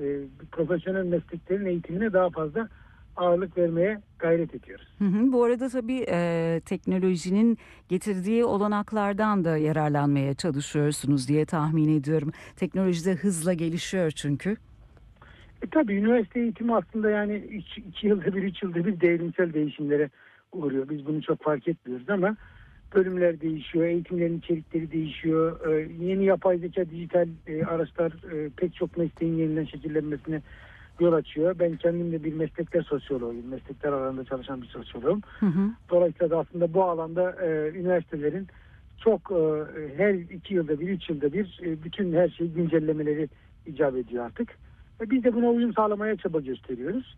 profesyonel mesleklerin eğitimine daha fazla ağırlık vermeye gayret ediyoruz. Bu arada tabii teknolojinin getirdiği olanaklardan da yararlanmaya çalışıyorsunuz diye tahmin ediyorum. Teknoloji de hızla gelişiyor çünkü. Tabii üniversite eğitimi aslında yani 2 yılda bir, 3 yılda bir devrimsel değişimlere uğruyor. Biz bunu çok fark etmiyoruz ama bölümler değişiyor, eğitimlerin içerikleri değişiyor. Yeni yapay zeka, dijital araçlar pek çok mesleğin yeniden şekillenmesine yol açıyor. Ben kendim de bir meslekler sosyoloğuyum. Meslekler alanında çalışan bir sosyoloğum. Dolayısıyla da aslında bu alanda üniversitelerin çok her 2 yılda bir, 3 yılda bir bütün her şeyi güncellemeleri icap ediyor artık. Biz de buna uyum sağlamaya çaba gösteriyoruz.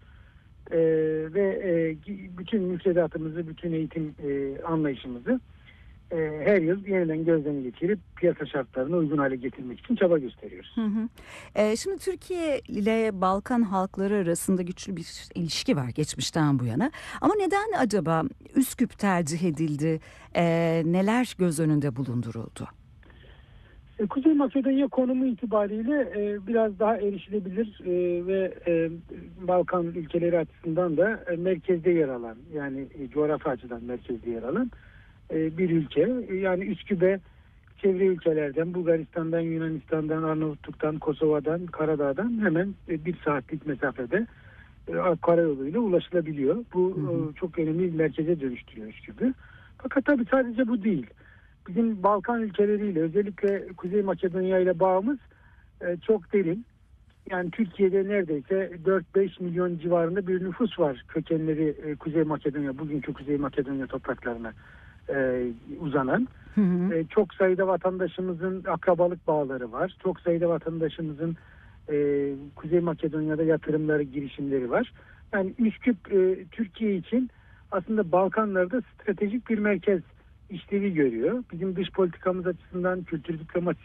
Ve bütün müfredatımızı, bütün eğitim anlayışımızı her yıl yeniden gözden geçirip piyasa şartlarına uygun hale getirmek için çaba gösteriyoruz. Şimdi Türkiye ile Balkan halkları arasında güçlü bir ilişki var geçmişten bu yana. Ama neden acaba Üsküp tercih edildi? Neler göz önünde bulunduruldu? Kuzey Makedonya konumu itibariyle biraz daha erişilebilir ve Balkan ülkeleri açısından da merkezde yer alan, yani coğrafi açıdan merkezde yer alan bir ülke. Yani Üsküp'e çevre ülkelerden, Bulgaristan'dan, Yunanistan'dan, Arnavutluk'tan, Kosova'dan, Karadağ'dan hemen 1 saatlik mesafede karayoluyla ulaşılabiliyor. Bu çok önemli bir merkeze dönüştürüyor Üsküp'ü. Fakat tabii sadece bu değil. Bizim Balkan ülkeleriyle, özellikle Kuzey Makedonya ile bağımız çok derin. Yani Türkiye'de neredeyse 4-5 milyon civarında bir nüfus var. Kökenleri Kuzey Makedonya, bugünkü Kuzey Makedonya topraklarına uzanan. Çok sayıda vatandaşımızın akrabalık bağları var. Çok sayıda vatandaşımızın Kuzey Makedonya'da yatırımları, girişimleri var. Yani Üsküp Türkiye için aslında Balkanlarda stratejik bir merkez işlevi görüyor. Bizim dış politikamız açısından, kültür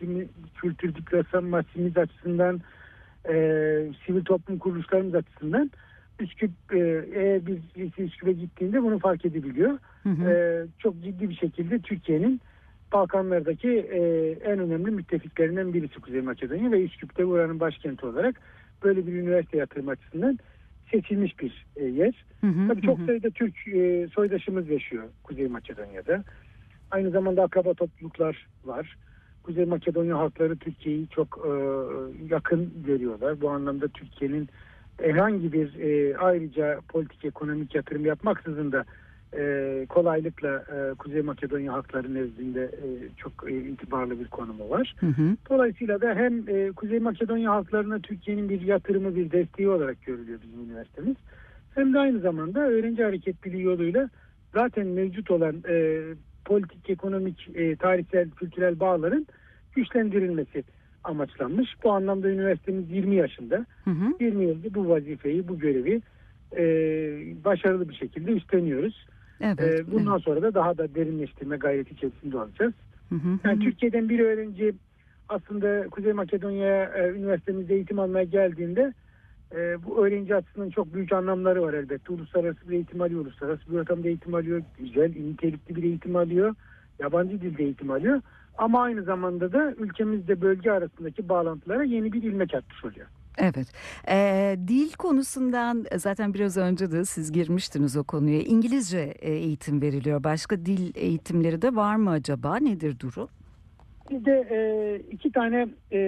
diplomasimiz açısından, sivil toplum kuruluşlarımız açısından Üsküp, eğer birisi Üsküp'e gittiğinde bunu fark edebiliyor. Çok ciddi bir şekilde Türkiye'nin Balkanlardaki en önemli müttefiklerinden birisi Kuzey Makedonya ve Üsküp'te buranın başkenti olarak böyle bir üniversite yatırım açısından seçilmiş bir yer. Tabii çok sayıda Türk soydaşımız yaşıyor Kuzey Makedonya'da. Aynı zamanda akraba topluluklar var. Kuzey Makedonya halkları Türkiye'yi çok yakın görüyorlar. Bu anlamda Türkiye'nin herhangi bir ayrıca politik, ekonomik yatırım yapmaksızın da kolaylıkla Kuzey Makedonya halkları nezdinde çok itibarlı bir konumu var. Dolayısıyla da hem Kuzey Makedonya halklarına Türkiye'nin bir yatırımı, bir desteği olarak görülüyor bizim üniversitemiz. Hem de aynı zamanda öğrenci hareketliliği yoluyla zaten mevcut olan politik, ekonomik, tarihsel, kültürel bağların güçlendirilmesi amaçlanmış. Bu anlamda üniversitemiz 20 yaşında. 20 yıldır bu vazifeyi, bu görevi başarılı bir şekilde üstleniyoruz. Bundan sonra da daha da derinleştirme gayreti içerisinde olacağız. Yani Türkiye'den bir öğrenci aslında Kuzey Makedonya'ya üniversitemizde eğitim almaya geldiğinde bu öğrenci açısından çok büyük anlamları var elbette. Uluslararası bir eğitim alıyor, uluslararası bir ortamda eğitim alıyor, güzel, nitelikli bir eğitim alıyor, yabancı dilde eğitim alıyor. Ama aynı zamanda da ülkemizde bölge arasındaki bağlantılara yeni bir ilmek atmış oluyor. Evet. Dil konusundan zaten biraz önce de siz girmiştiniz o konuya. İngilizce eğitim veriliyor. Başka dil eğitimleri de var mı acaba? Nedir durum? Bizde 2 tane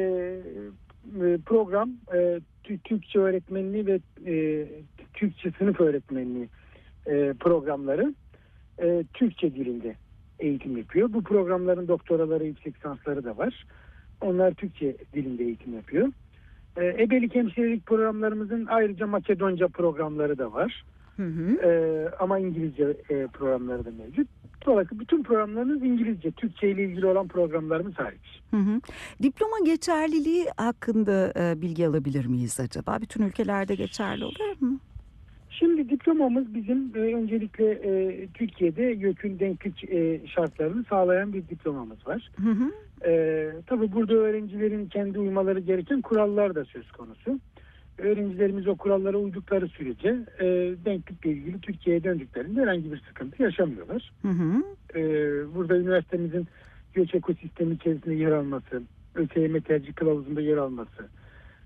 program, Türkçe öğretmenliği ve Türkçe sınıf öğretmenliği programları Türkçe dilinde eğitim yapıyor. Bu programların doktoraları, yüksek lisansları da var. Onlar Türkçe dilinde eğitim yapıyor. Ebelik, hemşirelik programlarımızın ayrıca Makedonca programları da var. Ama İngilizce programları da mevcut. Dolayısıyla bütün programlarımız İngilizce, Türkçe ile ilgili olan programlarımız hariç. Diploma geçerliliği hakkında bilgi alabilir miyiz acaba? Bütün ülkelerde geçerli olur mu? Şimdi diplomamız bizim öncelikle Türkiye'de YÖK'ün denklik şartlarını sağlayan bir diplomamız var. Tabii burada öğrencilerin kendi uymaları gereken kurallar da söz konusu. Öğrencilerimiz o kurallara uydukları sürece denklikle ilgili Türkiye'ye döndüklerinde herhangi bir sıkıntı yaşamıyorlar. Burada üniversitemizin göç ekosistemi içerisinde yer alması, ÖSYM tercih kılavuzunda yer alması,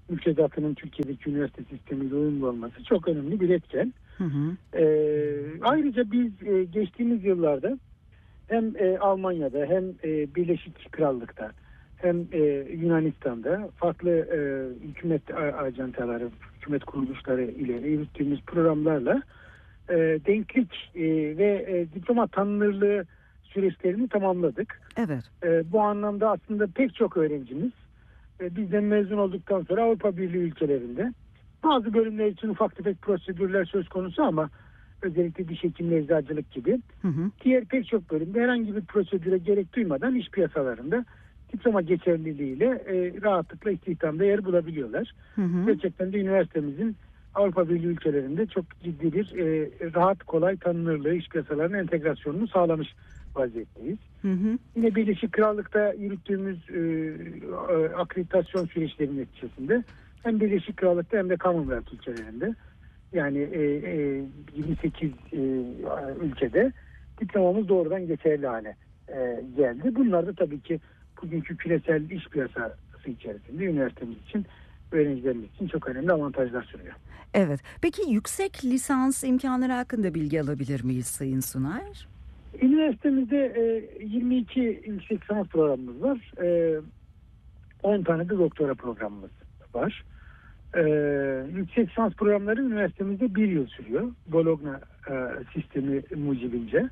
müfredatının Türkiye'deki üniversite sistemiyle uyumlu olması çok önemli bir etken. Hı hı. Ayrıca biz geçtiğimiz yıllarda hem Almanya'da hem Birleşik Krallık'ta hem Yunanistan'da farklı hükümet ajantaları, hükümet kuruluşları ile yürüttüğümüz programlarla denklik ve diploma tanınırlığı süreçlerini tamamladık. Evet. Bu anlamda aslında pek çok öğrencimiz bizden mezun olduktan sonra Avrupa Birliği ülkelerinde bazı bölümler için ufak tefek prosedürler söz konusu ama özellikle diş hekimliği, eczacılık gibi Hı hı. diğer pek çok bölümde herhangi bir prosedüre gerek duymadan iş piyasalarında diploma geçerliliğiyle rahatlıkla istihdamda yer bulabiliyorlar. Hı hı. Gerçekten de üniversitemizin Avrupa Birliği ülkelerinde çok ciddi bir rahat, kolay tanınırlığı, iş piyasalarına entegrasyonunu sağlamış vaziyetteyiz. Hı hı. Yine Birleşik Krallık'ta yürüttüğümüz akreditasyon süreçlerinin neticesinde hem Birleşik Krallık'ta hem de Commonwealth ülkelerinde yani 28 ülkede diplomamız doğrudan geçerli hale geldi. Bunlar da tabii ki bugünkü küresel iş piyasası içerisinde üniversitemiz için, öğrencilerimiz için çok önemli avantajlar sunuyor. Evet. Peki yüksek lisans imkanları hakkında bilgi alabilir miyiz Sayın Sunar? Üniversitemizde 22 yüksek lisans programımız var. 10 tane de doktora programımız var. Yüksek lisans programları üniversitemizde 1 yıl sürüyor. Bologna sistemi mucibince.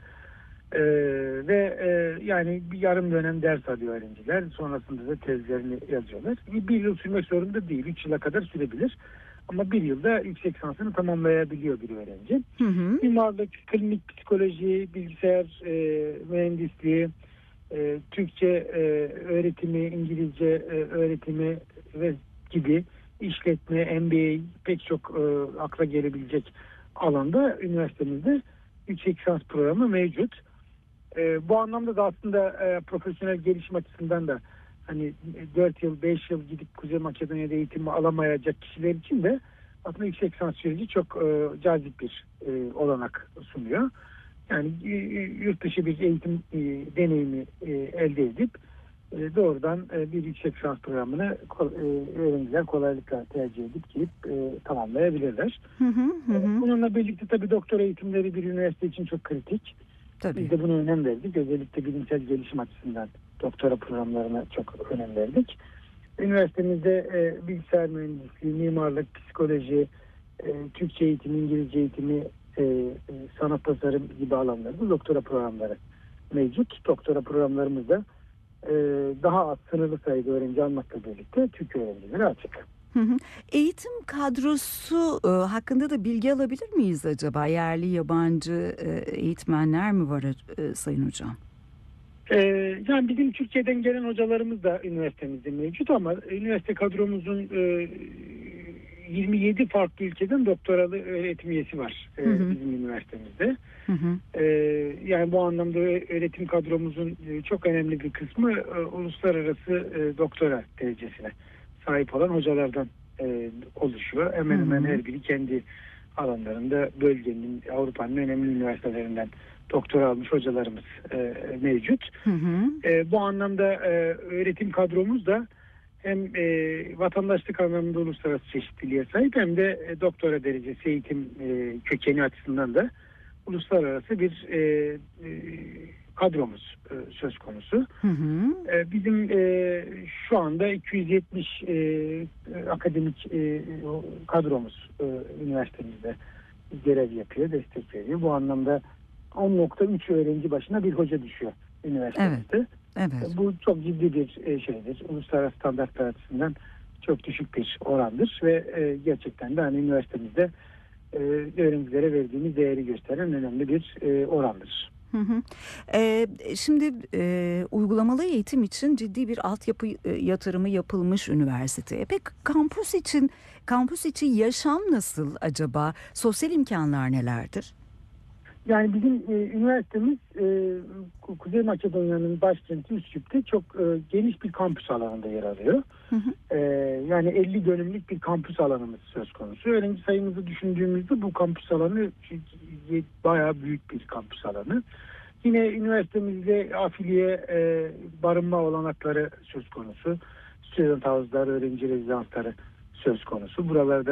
Yani bir yarım dönem ders alıyor öğrenciler. Sonrasında da tezlerini yazıyorlar. 1 yıl sürmek zorunda değil. 3 yıla kadar sürebilir. Ama 1 yılda yüksek lisansını tamamlayabiliyor bir öğrenci. Hı hı. Mimarlık, klinik psikoloji, bilgisayar mühendisliği, Türkçe öğretimi, İngilizce öğretimi ve gibi işletme, MBA pek çok akla gelebilecek alanda üniversitemizde yüksek lisans programı mevcut. Bu anlamda da aslında profesyonel gelişim açısından da hani 4 yıl, 5 yıl gidip Kuzey Makedonya'da eğitimi alamayacak kişiler için de aslında yüksek lisans süreci çok cazip bir olanak sunuyor. Yani yurt dışı bir eğitim deneyimi elde edip doğrudan bir yüksek lisans programını öğrenciler kolaylıkla tercih edip girip tamamlayabilirler. Hı hı. Hı hı. Bununla birlikte tabii doktora eğitimleri bir üniversite için çok kritik. Tabii. Biz de buna önem verdik. Özellikle bilimsel gelişim açısından doktora programlarına çok önem verdik. Üniversitemizde bilgisayar mühendisliği, mimarlık, psikoloji, Türkçe eğitimi, İngilizce eğitimi, sanat tasarım gibi alanlarda doktora programları mevcut. Doktora programlarımızda daha az sınırlı sayıda öğrenci almakla birlikte Türk öğrencilere açık. Hı hı. Eğitim kadrosu hakkında da bilgi alabilir miyiz acaba? Yerli, yabancı eğitmenler mi var Sayın Hocam? Yani bizim Türkiye'den gelen hocalarımız da üniversitemizde mevcut ama üniversite kadromuzun 27 farklı ülkeden doktoralı öğretim üyesi var bizim üniversitemizde. Hı hı. Yani bu anlamda öğretim kadromuzun çok önemli bir kısmı uluslararası doktora derecesine sahip olan hocalardan oluşuyor. Hemen hemen her biri kendi alanlarında bölgenin, Avrupa'nın önemli üniversitelerinden doktora almış hocalarımız mevcut. Hı hı. Bu anlamda öğretim kadromuz da hem vatandaşlık anlamında uluslararası çeşitliliğe sahip hem de doktora derecesi eğitim kökeni açısından da uluslararası bir kadromuz söz konusu. Hı hı. Bizim şu anda 270 akademik kadromuz üniversitemizde görev yapıyor, destek veriyor. Bu anlamda 10.3 öğrenci başına bir hoca düşüyor üniversitemizde. Evet. Bu çok ciddi bir şeydir. Uluslararası standartlar açısından çok düşük bir orandır ve gerçekten de hani üniversitemizde öğrencilere verdiğimiz değeri gösteren önemli bir orandır. Hı hı. Şimdi uygulamalı eğitim için ciddi bir altyapı yatırımı yapılmış üniversiteye. Peki kampüs için yaşam nasıl acaba? Sosyal imkanlar nelerdir? Yani bizim üniversitemiz Kuzey Makedonya'nın başkenti Üsküp'te çok geniş bir kampüs alanında yer alıyor. Hı hı. Yani 50 dönümlük bir kampüs alanımız söz konusu. Öğrenci sayımızı düşündüğümüzde bu kampüs alanı bayağı büyük bir kampüs alanı. Yine üniversitemizde afiliye barınma olanakları söz konusu. Student house'lar, öğrenci rezidansları söz konusu. Buralarda